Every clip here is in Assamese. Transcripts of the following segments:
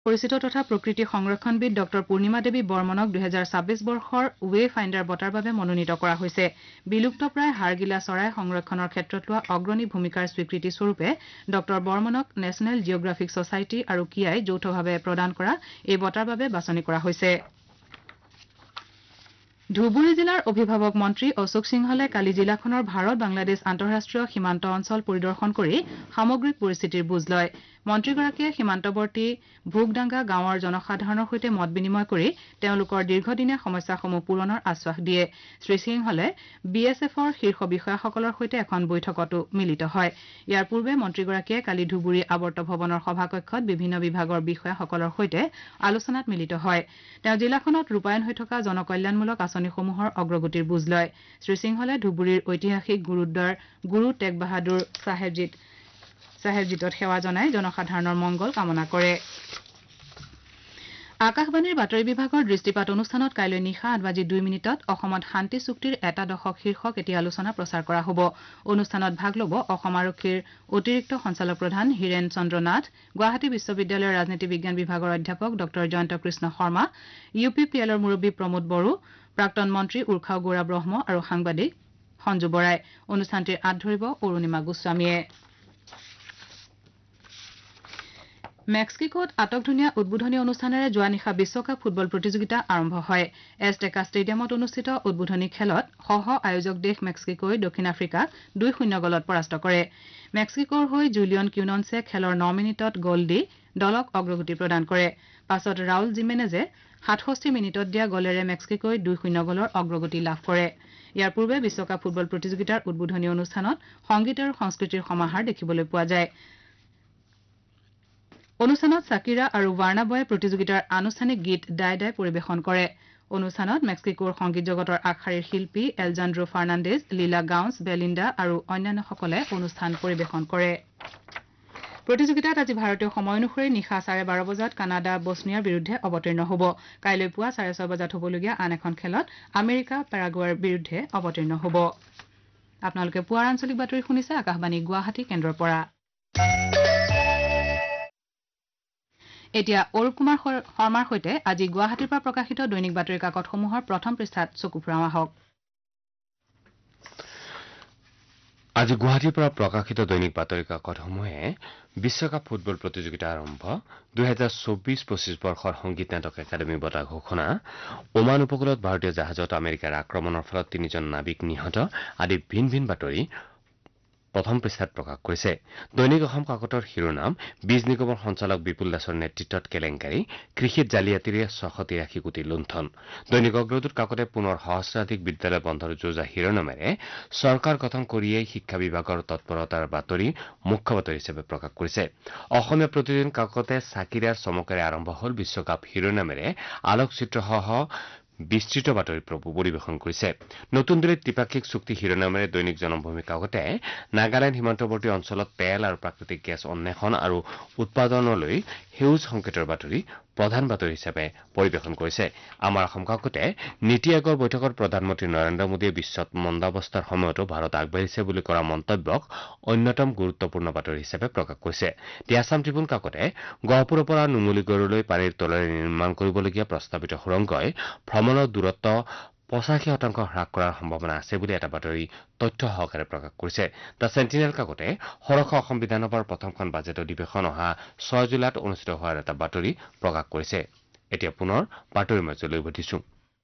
পৰিচিত তথা প্ৰকৃতি সংৰক্ষণবিদ ডক্টৰ পূৰ্ণিমা দেৱী বৰ্মনক 2026 বৰ্ষৰ ৱে ফাইণ্ডাৰ বঁটাৰ বাবে মনোনীত কৰা হৈছে। বিলুপ্তপ্ৰায় হাড়গিলা চৰাই সংৰক্ষণৰ ক্ষেত্ৰত লোৱা অগ্ৰণী ভূমিকাৰ স্বীকৃতি স্বৰূপে ডক্টৰ বৰ্মনক নেশ্যনেল জিঅ'গ্ৰাফিক ছ'চাইটি আৰু কিয়াই যৌথভাৱে প্ৰদান কৰা এই বঁটাৰ বাবে বাছনি কৰা হৈছে। ধুবুৰী জিলাৰ অভিভাৱক মন্ত্ৰী অশোক সিংহলে কালি জিলাখনৰ ভাৰত বাংলাদেশ আন্তঃৰাষ্ট্ৰীয় সীমান্ত অঞ্চল পৰিদৰ্শন কৰি সামগ্ৰিক পৰিস্থিতিৰ বুজ লয়। মন্ত্ৰীগৰাকীয়ে সীমান্তৱৰ্তী ভোগডাংগা গাঁৱৰ জনসাধাৰণৰ সৈতে মত বিনিময় কৰি তেওঁলোকৰ দীৰ্ঘদিনীয়া সমস্যাসমূহ পূৰণৰ আশ্বাস দিয়ে। শ্ৰীসিংহলে BSFৰ শীৰ্ষ বিষয়াসকলৰ সৈতে এখন বৈঠকতো মিলিত হয়। ইয়াৰ পূৰ্বে মন্ত্ৰীগৰাকীয়ে কালি ধুবুৰী আৱৰ্ত ভৱনৰ সভাকক্ষত বিভিন্ন বিভাগৰ বিষয়াসকলৰ সৈতে আলোচনাত মিলিত হয়। তেওঁ জিলাখনত ৰূপায়ণ হৈ থকা জনকল্যাণমূলক আঁচনিসমূহৰ অগ্ৰগতিৰ বুজ লয়। শ্ৰীসিংহলে ধুবুৰীৰ ঐতিহাসিক গুৰুদ্বাৰ গুৰু টেগ বাহাদুৰ চাহেবজীতত সেৱা জনাই জনসাধাৰণৰ মংগল কামনা কৰে। আকাশবাণীৰ বাতৰি বিভাগৰ দৃষ্টিপাত অনুষ্ঠানত কাইলৈ নিশা 8:02 অসমত শান্তি চুক্তিৰ এটা দশক শীৰ্ষক এটি আলোচনা প্ৰচাৰ কৰা হ'ব। অনুষ্ঠানত ভাগ ল'ব অসম আৰক্ষীৰ অতিৰিক্ত সঞ্চালক প্ৰধান হীৰেন চন্দ্ৰ নাথ, গুৱাহাটী বিশ্ববিদ্যালয়ৰ ৰাজনীতি বিজ্ঞান বিভাগৰ অধ্যাপক ডক্টৰ জয়ন্ত কৃষ্ণ শৰ্মা, UPPLৰ মুৰব্বী প্ৰমোদ বড়ো, প্ৰাক্তন মন্ত্ৰী উৰ্খাও গৌৰা ব্ৰহ্ম আৰু সাংবাদিক সঞ্জু বৰাই। অনুষ্ঠানটিৰ আঁত ধৰিব অৰুণিমা গোস্বামীয়ে। মেক্সিকোত আটকধুনীয়া উদ্বোধনী অনুষ্ঠানেৰে যোৱা নিশা বিশ্বকাপ ফুটবল প্ৰতিযোগিতা আৰম্ভ হয়। এজটেকা ষ্টেডিয়ামত অনুষ্ঠিত উদ্বোধনী খেলত সহ আয়োজক দেশ মেক্সিকোই দক্ষিণ আফ্ৰিকাক 2-0 গলত পৰাস্ত কৰে। মেক্সিকোৰ হৈ জুলিয়ন কিউনছে খেলৰ 9 মিনিটত গল দি দলক অগ্ৰগতি প্ৰদান কৰে। পাছত ৰাউল জিমেনেজে 67 মিনিটত দিয়া গলেৰে মেক্সিকোই 2-0 গলৰ অগ্ৰগতি লাভ কৰে। ইয়াৰ পূৰ্বে বিশ্বকাপ ফুটবল প্ৰতিযোগিতাৰ উদ্বোধনী অনুষ্ঠানত সংগীত আৰু সংস্কৃতিৰ সমাহাৰ দেখিবলৈ পোৱা যায়। অনুষ্ঠানত চাকিৰা আৰু ৱাৰ্ণাবয়ে প্ৰতিযোগিতাৰ আনুষ্ঠানিক গীত ডাই ডাই পৰিৱেশন কৰে। অনুষ্ঠানত মেক্সিকোৰ সংগীত জগতৰ আগশাৰীৰ শিল্পী এলজান্দ্ৰো ফাৰ্ণাণ্ডেজ, লীলা গাউন্স, বেলিণ্ডা আৰু অন্যান্যসকলে অনুষ্ঠান পৰিৱেশন কৰে। প্ৰতিযোগিতাত আজি ভাৰতীয় সময় অনুসৰি নিশা 12:30 বজাত কানাডা বছনিয়াৰ বিৰুদ্ধে অৱতীৰ্ণ হ'ব। কাইলৈ পুৱা 6:30 বজাত হ'বলগীয়া আন এখন খেলত আমেৰিকা পেৰাগুৱেৰ বিৰুদ্ধে অৱতীৰ্ণ হ'ব। আপোনালোকে পুৱাৰ আঞ্চলিক বাতৰি শুনিছে আকাশবাণী গুৱাহাটী কেন্দ্ৰৰ পৰা। এতিয়া অৰূপ কুমাৰ শৰ্মাৰ সৈতে আজি গুৱাহাটীৰ পৰা প্ৰকাশিত দৈনিক বাতৰি কাকতসমূহৰ প্ৰথম পৃষ্ঠাত চকু ফুৰাওঁ আহক। আজি গুৱাহাটীৰ পৰা প্ৰকাশিত দৈনিক বাতৰি কাকতসমূহে বিশ্বকাপ ফুটবল প্ৰতিযোগিতা আৰম্ভ, 2024-25 বৰ্ষৰ সংগীত নাটক একাডেমী বঁটা ঘোষণা, ওমান উপকূলত ভাৰতীয় জাহাজত আমেৰিকাৰ আক্ৰমণৰ ফলত 3জন নাবিক নিহত আদি ভিন ভিন বাতৰি প্ৰথম পৃষ্ঠাত প্ৰকাশ কৰিছে। দৈনিক অসম কাকতৰ শিৰোনাম, বীজ নিগমৰ সঞ্চালক বিপুল দাসৰ নেতৃত্বত কেলেংকাৰী, কৃষিত জালিয়াতিৰে 683 কোটি লুণ্ঠন। দৈনিক অগ্ৰদূত কাকতে পুনৰ সহস্ৰাধিক বিদ্যালয় বন্ধৰ যোজা শিৰোনামেৰে চৰকাৰ গঠন কৰিয়েই শিক্ষা বিভাগৰ তৎপৰতাৰ বাতৰি মুখ্য বাতৰি হিচাপে প্ৰকাশ কৰিছে। অসমীয়া প্ৰতিদিন কাকতে চাকিৰাৰ চমকেৰে আৰম্ভ হ'ল বিশ্বকাপ শিৰোনামেৰে আলোকচিত্ৰসহ বিস্তৃত বাতৰি পৰিৱেশন কৰিছে। নতুন দিল্লীত ত্ৰিপাক্ষিক চুক্তি শিৰোনামেৰে দৈনিক জনমভূমি কাকতে নাগালেণ্ড সীমান্তৱৰ্তী অঞ্চলত তেল আৰু প্ৰাকৃতিক গেছ অন্বেষণ আৰু উৎপাদনলৈ সেউজ সংকেতৰ বাতৰি প্ৰধান বাতৰি হিচাপে পৰিৱেশন কৰিছে। আমাৰ অসম কাকতে নীতি আয়োগৰ বৈঠকত প্ৰধানমন্ত্ৰী নৰেন্দ্ৰ মোদীয়ে বিশ্বত মন্দাৱস্থাৰ সময়তো ভাৰত আগবাঢ়িছে বুলি কৰা মন্তব্যক অন্যতম গুৰুত্বপূৰ্ণ বাতৰি হিচাপে প্ৰকাশ কৰিছে। দি আছাম ট্ৰিবিউন কাকতে গহপুৰৰ পৰা নুমলীগড়লৈ পানীৰ তলেৰে নিৰ্মাণ কৰিবলগীয়া প্ৰস্তাৱিত সুৰংগই ভ্ৰমণৰ দূৰত্ব 85% হ্ৰাস কৰাৰ সম্ভাৱনা আছে বুলি এটা বাতৰি তথ্য সহকাৰে প্ৰকাশ কৰিছে। দ্য চেণ্টিনেল কাকতে ষোড়শ অসম বিধানসভাৰ প্ৰথমখন বাজেট অধিৱেশন অহা 6 জুলাইত অনুষ্ঠিত হোৱাৰ এটা বাতৰি প্ৰকাশ কৰিছে। এতিয়া পুনৰ বাতৰি মঞ্চলৈ উভতিছো।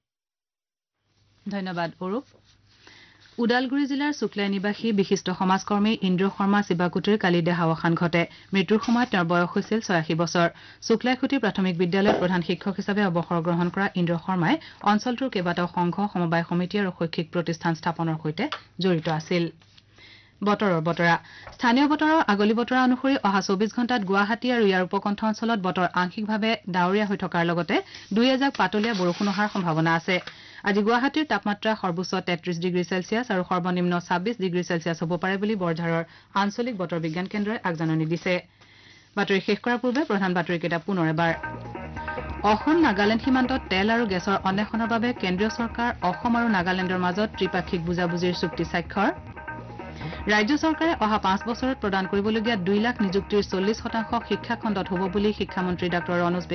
ধন্যবাদ অৰূপ। ওদালগুৰি জিলাৰ শুক্লাই নিবাসী বিশিষ্ট সমাজকৰ্মী ইন্দ্ৰ শৰ্মা শিৱাকুটিৰ কালি দেহাৱসান ঘটে। মৃত্যুৰ সময়ত তেওঁৰ বয়স হৈছিল 86 বছৰ। শুক্লাইখুটি প্ৰাথমিক বিদ্যালয়ৰ প্ৰধান শিক্ষক হিচাপে অৱসৰ গ্ৰহণ কৰা ইন্দ্ৰ শৰ্মাই অঞ্চলটোৰ কেইবাটাও সংঘ, সমবায় সমিতি আৰু শৈক্ষিক প্ৰতিষ্ঠান স্থাপনৰ সৈতে জড়িত আছিল। বতৰৰ বতৰা স্থানীয় বতৰৰ আগলি বতৰা অনুসৰি অহা 24 ঘণ্টাত গুৱাহাটী আৰু ইয়াৰ উপকণ্ঠ অঞ্চলত বতৰ আংশিকভাৱে ডাৱৰীয়া হৈ থকাৰ লগতে দুই এজাক পাতলীয়া বৰষুণ অহাৰ সম্ভাৱনা আছে। আজি গুৱাহাটীৰ তাপমাত্ৰা সৰ্বোচ্চ 33 ডিগ্ৰী চেলছিয়াছ আৰু সৰ্বনিম্ন 26 ডিগ্ৰী চেলছিয়াছ হ'ব পাৰে বুলি বৰঝাৰৰ আঞ্চলিক বতৰ বিজ্ঞান কেন্দ্ৰই আগজাননী দিছে। বাতৰি শেষ কৰাৰ পূৰ্বে প্ৰধান বাতৰিকেইটা পুনৰ এবাৰ। অসম নাগালেণ্ড সীমান্তত তেল আৰু গেছৰ অন্বেষণৰ বাবে কেন্দ্ৰীয় চৰকাৰ অসম আৰু নাগালেণ্ডৰ মাজত ত্ৰিপাক্ষিক বুজাবুজিৰ চুক্তি স্বাক্ষৰ। ৰাজ্য চৰকাৰে অহা 5 বছৰত প্ৰদান কৰিবলগীয়া 2 লাখ নিযুক্তিৰ 40% শিক্ষা খণ্ডত হ'ব বুলি শিক্ষামন্ত্ৰী ডাঃ ৰণোজ